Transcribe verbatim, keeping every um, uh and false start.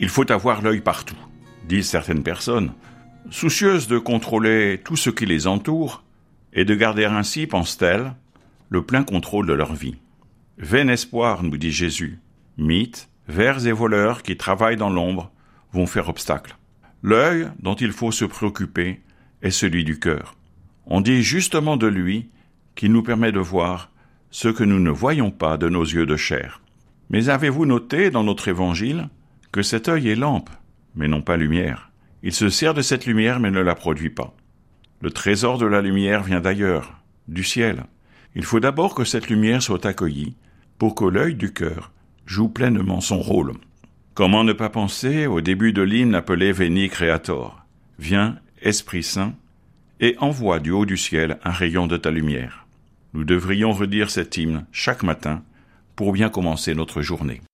Il faut avoir l'œil partout, disent certaines personnes, soucieuses de contrôler tout ce qui les entoure et de garder ainsi, pensent-elles, le plein contrôle de leur vie. Vain espoir, nous dit Jésus. Mythes, vers et voleurs qui travaillent dans l'ombre vont faire obstacle. L'œil dont il faut se préoccuper est celui du cœur. On dit justement de lui qu'il nous permet de voir ce que nous ne voyons pas de nos yeux de chair. Mais avez-vous noté dans notre évangile que cet œil est lampe, mais non pas lumière? Il se sert de cette lumière, mais ne la produit pas. Le trésor de la lumière vient d'ailleurs, du ciel. Il faut d'abord que cette lumière soit accueillie pour que l'œil du cœur joue pleinement son rôle. Comment ne pas penser au début de l'hymne appelé Veni Creator? Viens, Esprit Saint, et envoie du haut du ciel un rayon de ta lumière. Nous devrions redire cet hymne chaque matin pour bien commencer notre journée.